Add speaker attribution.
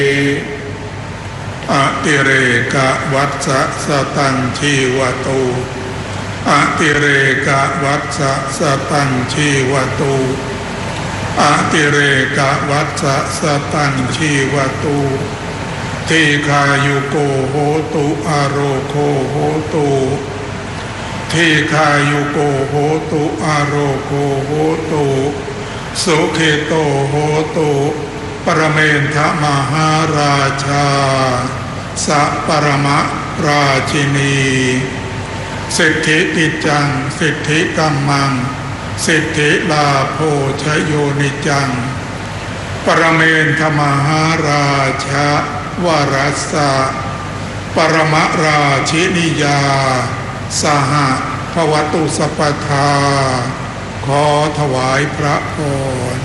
Speaker 1: อติเรกวัฏสตังชีวตุอติเรกวัฏสตังชีวตุอติเรกวัฏสตังชีวตุทีฆายุโกโหตุอโรโคโหตุทีฆายุโกโหตุอโรโคโหตุสุเขโตโหตุปรเมนทมหาราชาสัปรมราชินีสิทธิกิจจังสิทธิกัมมังสิทธิลาโภชโยนิจังปรเมนทมหาราชาวรัสสะปรมราชินิยาสหภวตุสัพพทาขอถวายพระพร